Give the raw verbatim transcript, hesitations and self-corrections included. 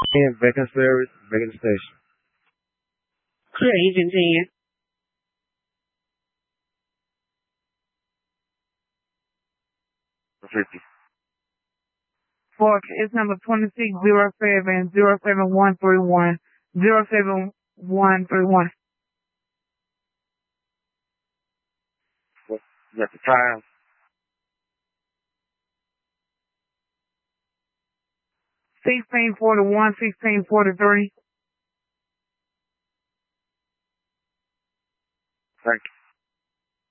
ten, vacant service, vacant station. Clear engine ten. fifty. For case number twenty-six zero seven zero seven one three one zero seven one three one. What, you got the time? Sixteen forty one, sixteen forty three. Thank you.